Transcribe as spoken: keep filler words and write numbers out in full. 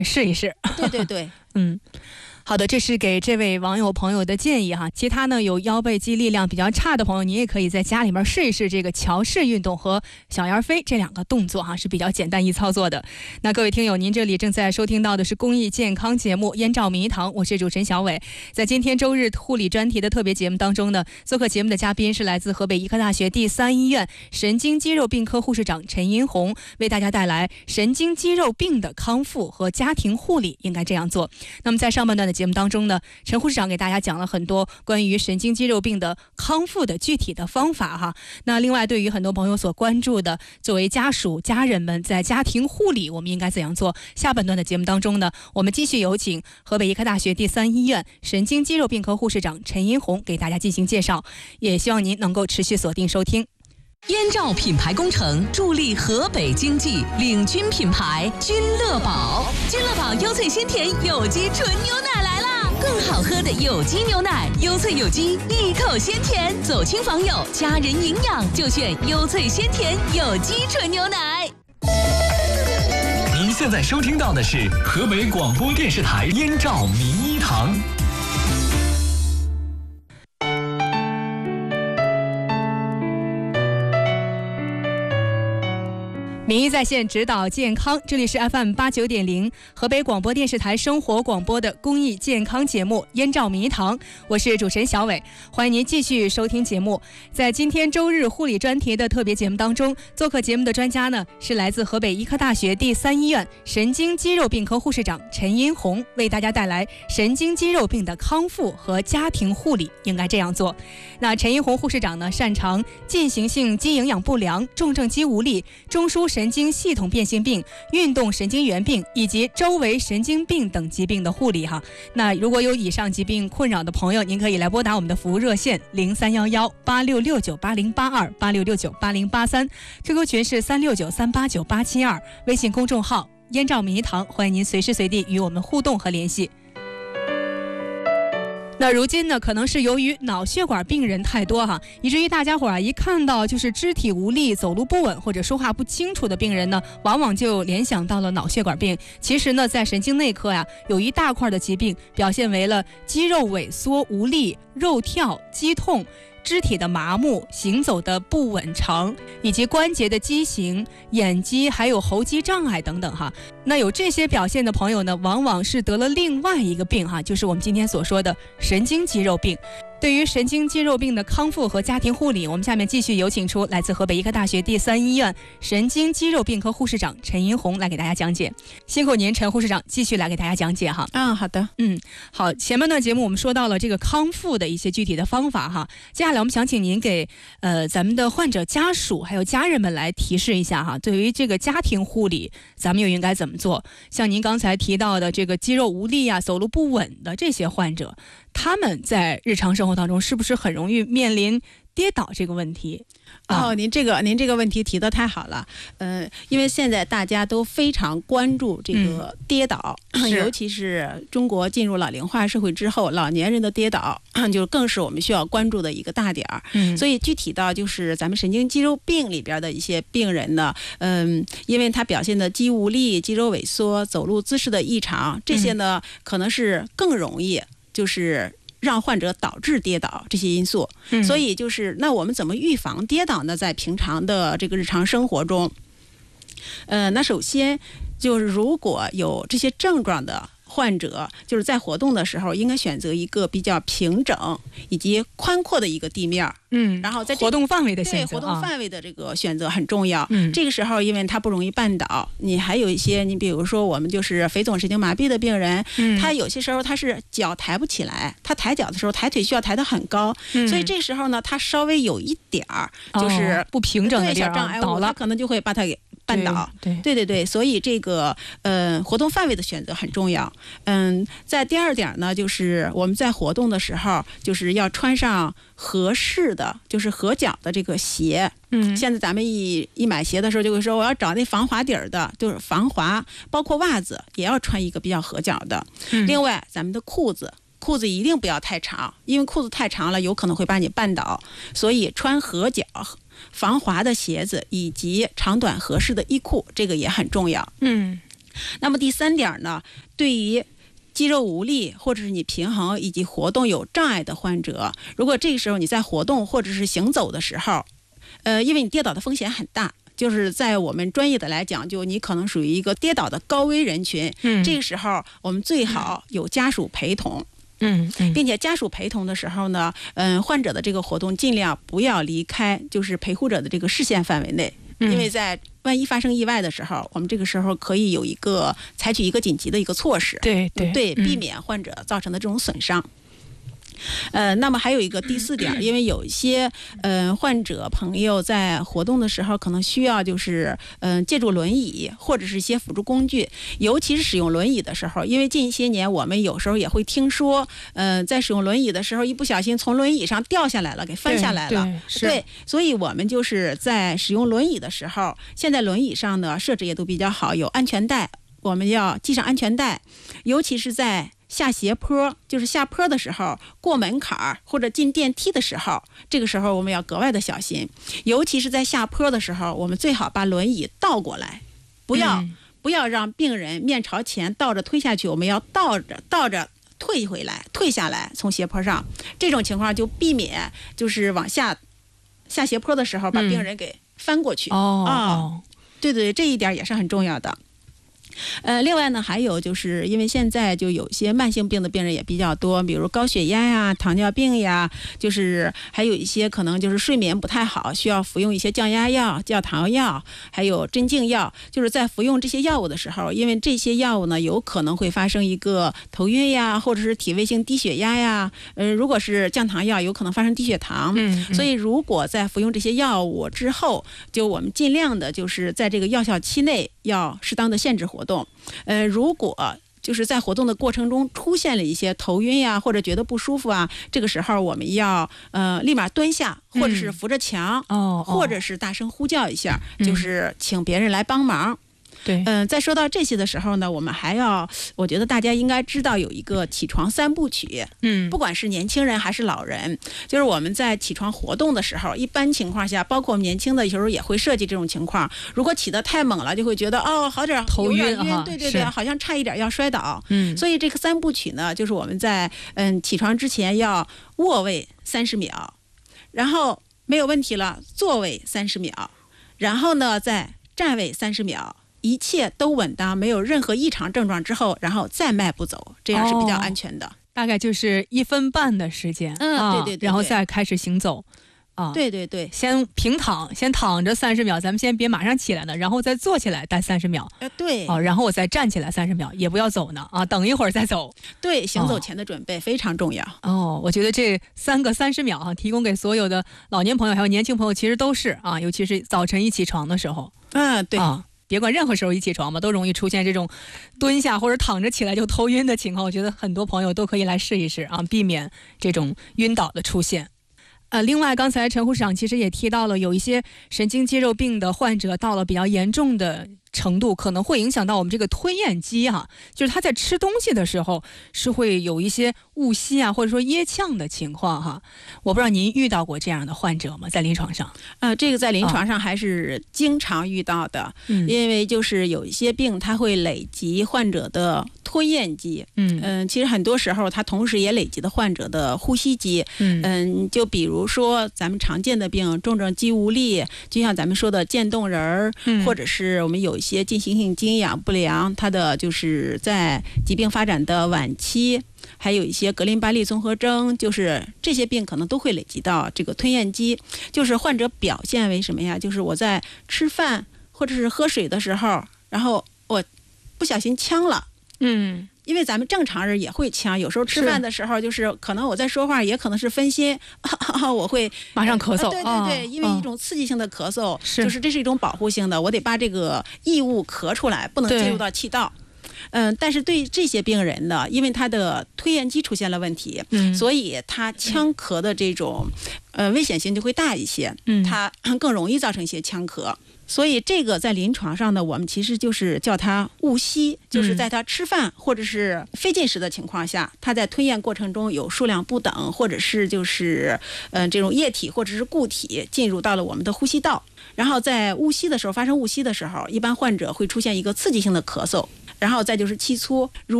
试一试。 对对对， 嗯。好的，这是给这位网友朋友的建议哈。其他呢，有腰背肌力量比较差的朋友，你也可以在家里面试一试这个桥式运动和小燕飞这两个动作哈，是比较简单易操作的。那各位听友，您这里正在收听到的是公益健康节目《燕赵迷堂》，我是主持人小伟。在今天周日护理专题的特别节目当中呢，做客节目的嘉宾是来自河北医科大学第三医院神经肌肉病科护士长陈银红，为大家带来神经肌肉病的康复和家庭护理应该这样做。那么在上半段的节目当中呢，陈护士长给大家讲了很多关于神经肌肉病的康复的具体的方法哈。那另外对于很多朋友所关注的，作为家属家人们在家庭护理我们应该怎样做，下半段的节目当中呢，我们继续有请河北医科大学第三医院神经肌肉病科护士长陈银红给大家进行介绍，也希望您能够持续锁定收听。 燕赵品牌工程助力河北经济，领军品牌君乐宝。君乐宝优萃鲜甜有机纯牛奶来啦！更好喝的有机牛奶，优萃有机，一口鲜甜。走亲访友，家人营养就选优萃鲜甜有机纯牛奶。 您现在收听到的是河北广播电视台燕赵迷一堂。 民医在线指导健康，这里是 F M 八九点零河北广播电视台生活广播的公益健康节目《燕赵迷堂》，我是主持人小伟，欢迎您继续收听节目。在今天周日护理专题的特别节目当中，做客节目的专家呢是来自河北医科大学第三医院神经肌肉病科护士长陈银红，为大家带来神经肌肉病的康复和家庭护理应该这样做。那陈银红护士长呢，擅长进行性肌营养不良、重症肌无力、中枢神经系统变性病、运动神经元病以及周围神经病等疾病的护理哈。那如果有以上疾病困扰的朋友，您可以来拨打我们的服务热线零三幺幺八六六九八零八二八六六九八零八三 ，Q Q 群是三六九三八九八七二，微信公众号燕赵迷堂，欢迎您随时随地与我们互动和联系。那如今呢，可能是由于脑血管病人太多哈，以至于大家伙儿啊一看到就是肢体无力、走路不稳或者说话不清楚的病人呢，往往就联想到了脑血管病。其实呢，在神经内科呀，有一大块的疾病表现为了肌肉萎缩无力、肉跳、肌痛、肢体的麻木、行走的不稳成，以及关节的畸形、眼肌还有喉肌障碍等等哈。那有这些表现的朋友呢，往往是得了另外一个病哈，就是我们今天所说的神经肌肉病。对于神经肌肉病的康复和家庭护理，我们下面继续有请出来自河北医科大学第三医院神经肌肉病科护士长陈银红来给大家讲解。辛苦您，陈护士长，继续来给大家讲解哈。 嗯，好的。 嗯，好，前半段节目我们说到了这个康复的一些具体的方法哈，接下来我们想请您给呃咱们的患者家属还有家人们来提示一下哈，对于这个家庭护理，咱们又应该怎么做？像您刚才提到的这个肌肉无力啊、走路不稳的这些患者，他们在日常生活当中是不是很容易面临跌倒这个问题？ 哦，啊、您这个您这个问题提得太好了，呃，因为现在大家都非常关注这个跌倒，嗯、尤其是中国进入老龄化社会之后，老年人的跌倒就更是我们需要关注的一个大点儿。嗯，所以具体到就是咱们神经肌肉病里边的一些病人呢，嗯，因为他表现的肌无力、肌肉萎缩、走路姿势的异常，这些呢、嗯、可能是更容易就是让患者导致跌倒这些因素，嗯、所以就是那我们怎么预防跌倒呢？在平常的这个日常生活中，呃，那首先就是如果有这些症状的患者，就是在活动的时候应该选择一个比较平整以及宽阔的一个地面，嗯，然后在、这个、 活动范围的选择， 对活动范围的这个选择很重要。嗯，这个时候因为它不容易绊倒，你还有一些，你比如说我们就是腓总神经麻痹的病人，嗯，他有些时候他是脚抬不起来，他抬脚的时候抬腿需要抬得很高，嗯、所以这时候呢，他稍微有一点儿就是、 哦、不平整的地方小障碍物倒了， 他可能就会把它给绊倒。 对对对对，所以这个呃活动范围的选择很重要。嗯，在第二点呢，就是我们在活动的时候，就是要穿上合适的，就是合脚的这个鞋。嗯，现在咱们一一买鞋的时候就会说，我要找那防滑底儿的，就是防滑，包括袜子也要穿一个比较合脚的。嗯、另外，咱们的裤子。裤子一定不要太长，因为裤子太长了有可能会把你绊倒，所以穿合脚防滑的鞋子以及长短合适的衣裤，这个也很重要。嗯， 那么第三点呢，对于肌肉无力或者是你平衡以及活动有障碍的患者，如果这个时候你在活动或者是行走的时候，呃，因为你跌倒的风险很大。就是在我们专业的来讲，就你可能属于一个跌倒的高危人群，嗯，这个时候我们最好有家属陪同， 嗯，嗯并且家属陪同的时候呢，嗯，患者的这个活动尽量不要离开就是陪护者的这个视线范围内，因为在万一发生意外的时候，我们这个时候可以有一个采取一个紧急的一个措施， 对对对，避免患者造成的这种损伤。呃，那么还有一个第四点，因为有一些呃患者朋友在活动的时候，可能需要就是嗯、呃、借助轮椅或者是一些辅助工具，尤其是使用轮椅的时候，因为近些年我们有时候也会听说，呃，在使用轮椅的时候，一不小心从轮椅上掉下来了，给翻下来了， 对， 对，所以我们就是在使用轮椅的时候，现在轮椅上呢设置也都比较好，有安全带，我们要系上安全带，尤其是在下斜坡，就是下坡的时候，过门槛或者进电梯的时候，这个时候我们要格外的小心，尤其是在下坡的时候，我们最好把轮椅倒过来，不要、嗯、不要让病人面朝前倒着推下去，我们要倒着倒着退回来，退下来，从斜坡上，这种情况就避免就是往下下斜坡的时候把病人给翻过去。 嗯、哦、 啊，对对，这一点也是很重要的。呃，另外呢，还有就是因为现在就有些慢性病的病人也比较多，比如高血压呀、糖尿病呀，就是还有一些可能就是睡眠不太好，需要服用一些降压药、降糖药，还有镇静药。就是在服用这些药物的时候，因为这些药物呢有可能会发生一个头晕呀，或者是体位性低血压呀。呃，如果是降糖药，有可能发生低血糖。 嗯嗯， 所以如果在服用这些药物之后，就我们尽量的就是在这个药效期内要适当的限制活动。呃，如果就是在活动的过程中出现了一些头晕呀，或者觉得不舒服啊，这个时候我们要呃立马蹲下，或者是扶着墙， 嗯、哦， 或者是大声呼叫一下，嗯、就是请别人来帮忙。 对， 嗯、呃，在说到这些的时候呢，我们还要，我觉得大家应该知道有一个起床三部曲。 嗯， 不管是年轻人还是老人，就是我们在起床活动的时候，一般情况下，包括我们年轻的有时候也会设计这种情况。如果起得太猛了，就会觉得哦，好点头晕啊，对对对，好像差一点要摔倒。 嗯， 所以这个三部曲呢，就是我们在嗯起床之前要卧位三十秒，然后没有问题了，坐位三十秒，然后呢再站位三十秒。一切都稳当，没有任何异常症状之后，然后再迈步走，这样是比较安全的。哦、 大概就是一分半的时间， 嗯， 啊、 对, 对对对， 然后再开始行走，啊， 对对对， 先平躺，先躺着三十秒，咱们先别马上起来呢，然后再坐起来待三十秒， 呃，对， 啊，然后我再站起来三十秒，也不要走呢，啊，等一会儿再走。 对，行走前的准备非常重要。 哦，我觉得这三个三十秒啊，提供给所有的老年朋友还有年轻朋友，其实都是啊，尤其是早晨一起床的时候， 嗯，对啊。别管任何时候一起床吧，都容易出现这种蹲下或者躺着起来就头晕的情况。我觉得很多朋友都可以来试一试啊，避免这种晕倒的出现。呃，另外，刚才陈护士长其实也提到了，有一些神经肌肉病的患者到了比较严重的程度，可能会影响到我们这个吞咽肌哈、啊，就是他在吃东西的时候是会有一些误吸啊，或者说噎呛的情况哈。我不知道您遇到过这样的患者吗？在临床上？ 呃，这个在临床上还是经常遇到的，嗯、因为就是有一些病它会累积患者的吞咽肌，嗯嗯、呃，其实很多时候它同时也累积的患者的呼吸肌，嗯嗯、呃，就比如说咱们常见的病，重症肌无力，就像咱们说的渐冻人儿，嗯、或者是我们有一些进行性经氧不良，它的就是在疾病发展的晚期，还有一些格林巴利综合征，就是这些病可能都会累积到这个吞咽肌。就是患者表现为什么呀？就是我在吃饭或者是喝水的时候，然后我不小心呛了， 嗯。 因为咱们正常人也会呛，有时候吃饭的时候，就是可能我在说话，也可能是分心，我会马上咳嗽。 对对对，因为一种刺激性的咳嗽，就是这是一种保护性的，我得把这个异物咳出来，不能进入到气道。嗯，但是对这些病人呢，因为他的吞咽肌出现了问题，嗯，所以他呛咳的这种呃危险性就会大一些，嗯，他更容易造成一些呛咳。所以这个在临床上呢，我们其实就是叫它误吸，就是在他吃饭或者是非进食的情况下，他在吞咽过程中有数量不等，或者是就是嗯、呃、这种液体或者是固体进入到了我们的呼吸道，然后在误吸的时候发生误吸的时候，一般患者会出现一个刺激性的咳嗽。 然后再就是期粗。如